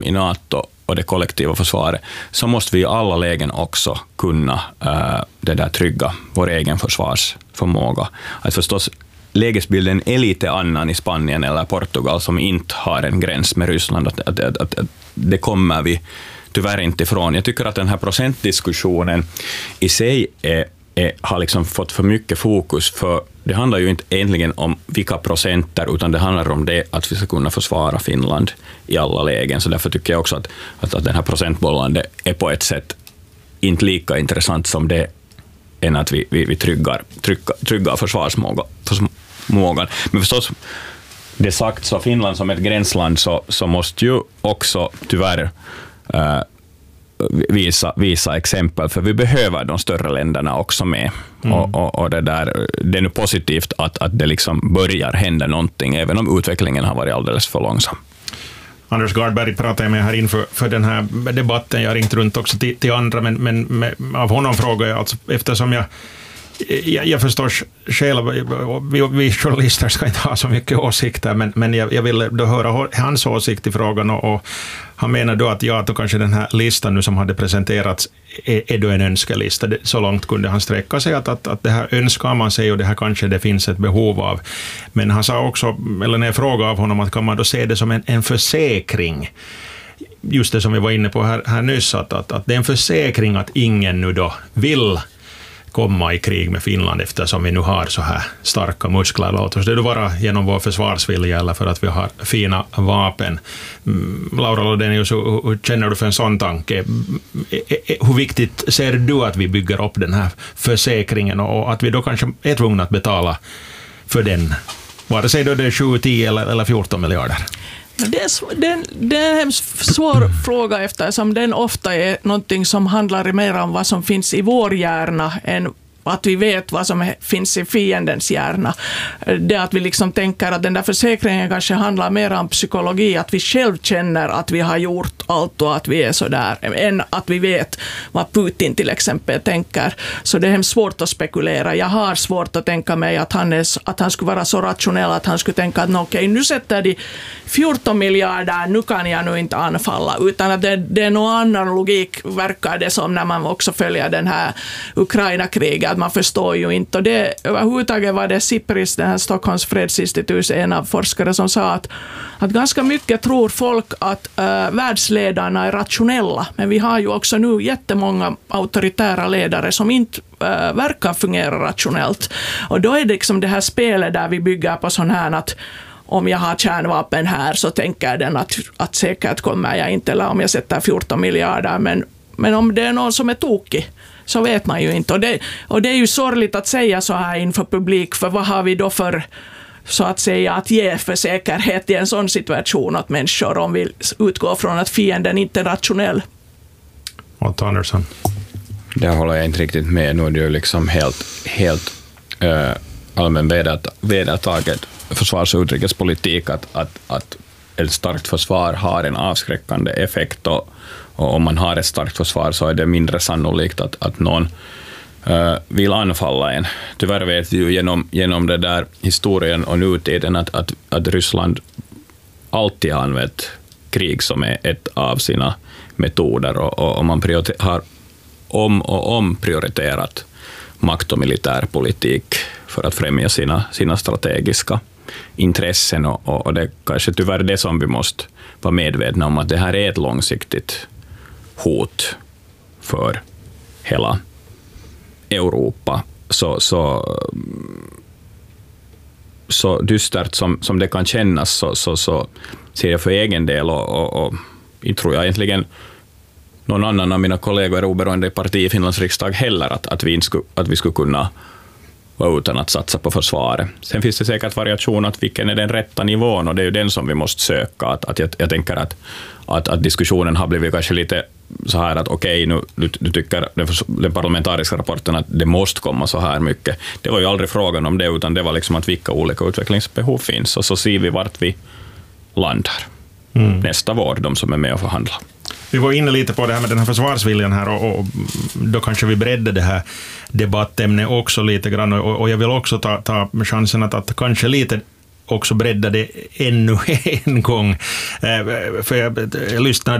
i NATO och det kollektiva försvaret, så måste vi i alla lägen också kunna det där trygga vår egen försvarsförmåga. Att förstås, lägesbilden är lite annan i Spanien eller Portugal som inte har en gräns med Ryssland. Att det kommer vi tyvärr inte ifrån. Jag tycker att den här procentdiskussionen i sig har liksom fått för mycket fokus, för det handlar ju inte egentligen om vilka procenter, utan det handlar om det att vi ska kunna försvara Finland i alla lägen. Så därför tycker jag också att den här procentbollande är på ett sätt inte lika intressant som det än att vi tryggar försvarsmågan. Men förstås, det sagt, så Finland som ett gränsland så måste ju också tyvärr visa exempel, för vi behöver de större länderna också med. Och det är nu positivt att det liksom börjar hända någonting, även om utvecklingen har varit alldeles för långsam. Anders Gardberg pratade jag med här inför den här debatten. Jag ringt runt också till andra, men av honom frågar jag, alltså, eftersom jag förstår själv, vi journalister ska inte ha så mycket åsikter, men jag ville då höra hans åsikt i frågan, och han menar då att kanske den här listan nu som hade presenterats är då en önskelista. Så långt kunde han sträcka sig att det här önskar man sig, och det här kanske det finns ett behov av. Men han sa också, eller när jag frågade av honom, att kan man då se det som en försäkring, just det som vi var inne på här nyss, att det är en försäkring att ingen nu då vill komma i krig med Finland, eftersom vi nu har så här starka muskler. Låt oss det då vara genom vår försvarsvilja eller för att vi har fina vapen. Laura Lodenius, hur känner du för en sån tanke? Hur viktigt ser du att vi bygger upp den här försäkringen, och att vi då kanske är tvungna att betala för den? Vare sig då det är 7, 10 eller 14 miljarder? Det är en svår fråga, eftersom den ofta är någonting som handlar mer om vad som finns i vår hjärna än att vi vet vad som finns i fiendens hjärna. Det att vi liksom tänker att den där försäkringen kanske handlar mer om psykologi, att vi själv känner att vi har gjort allt och att vi är så där, än att vi vet vad Putin till exempel tänker. Så det är hemskt svårt att spekulera. Jag har svårt att tänka mig att han skulle vara så rationell att han skulle tänka att okej, nu sätter de 14 miljarder, nu kan jag nu inte anfalla, utan att det är någon annan logik, verkar det som, när man också följer den här Ukraina-kriget, att man förstår ju inte. Och det överhuvudtaget var det Sipris, den här Stockholms fredsinstitut, en av forskare som sa att ganska mycket tror folk att världsledarna är rationella, men vi har ju också nu jättemånga auktoritära ledare som inte verkar fungera rationellt. Och då är det liksom det här spelet där vi bygger på sån här att om jag har kärnvapen här så tänker den att säkert kommer jag inte, eller om jag sätter 14 miljarder, men om det är någon som är tokig så vet man ju inte. Och det är ju sorgligt att säga så här inför publik, för vad har vi då för, så att säga, att ge för säkerhet i en sån situation åt människor om vi utgår från att fienden inte är rationell? Otto Andersson. Där håller jag inte riktigt med. Nu är det ju liksom helt allmän vedertaget försvars- och utrikespolitik att ett starkt försvar har en avskräckande effekt, och om man har ett starkt försvar så är det mindre sannolikt att någon vill anfalla en. Tyvärr vet vi ju genom det där historien och nutiden att Ryssland alltid har använt krig som är ett av sina metoder, och man har omprioriterat makt- och militärpolitik för att främja sina strategiska intressen, och det är kanske tyvärr det som vi måste vara medvetna om, att det här är ett långsiktigt hot för hela Europa. Så dystert som det kan kännas, så ser jag för egen del, och jag tror jag egentligen någon annan av mina kollegor är oberoende i parti i Finlands riksdag heller, att vi skulle kunna vara utan att satsa på försvaret. Sen finns det säkert variation att vilken är den rätta nivån, och det är ju den som vi måste söka. Att jag tänker att diskussionen har blivit kanske lite så här att okej, nu tycker den parlamentariska rapporten att det måste komma så här mycket. Det var ju aldrig frågan om det, utan det var liksom att vilka olika utvecklingsbehov finns, och så ser vi vart vi landar nästa vår, de som är med och förhandlar. Vi var inne lite på det här med den här försvarsviljan här, och då kanske vi breddade det här debattämnet också lite grann, och jag vill också ta chansen att kanske lite också bredda det ännu en gång. För jag lyssnade